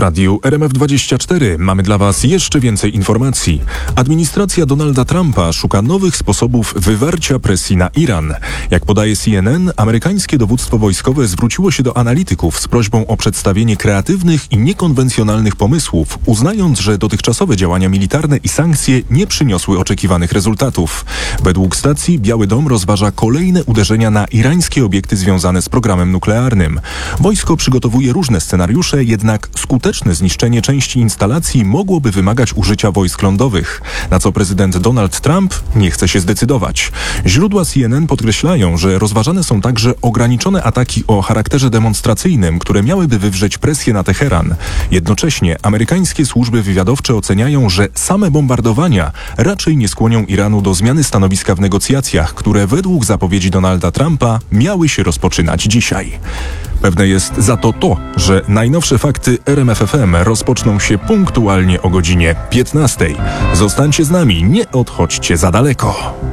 radiu RMF24 mamy dla Was jeszcze więcej informacji. Administracja Donalda Trumpa szuka nowych sposobów wywarcia presji na Iran. Jak podaje CNN, amerykańskie dowództwo wojskowe zwróciło się do analityków z prośbą o przedstawienie kreatywnych i niekonwencjonalnych pomysłów, uznając, że dotychczasowe działania militarne i sankcje nie przyniosły oczekiwanych rezultatów. Według stacji Biały Dom rozważa kolejne uderzenia na irańskie obiekty związane z programem nuklearnym. Wojsko przygotowuje różne scenariusze, jednak skuteczne zniszczenie części instalacji mogłoby wymagać użycia wojsk lądowych, na co prezydent Donald Trump nie chce się zdecydować. Źródła CNN podkreślają, że rozważane są także ograniczone ataki o charakterze demonstracyjnym, które miałyby wywrzeć presję na Teheran. Jednocześnie amerykańskie służby wywiadowcze oceniają, że same bombardowania raczej nie skłonią Iranu do zmiany stanowiska w negocjacjach, które według zapowiedzi Donalda Trumpa miały się rozpoczynać dzisiaj. Pewne jest za to, że najnowsze fakty RMF FM rozpoczną się punktualnie o godzinie 15. Zostańcie z nami, nie odchodźcie za daleko.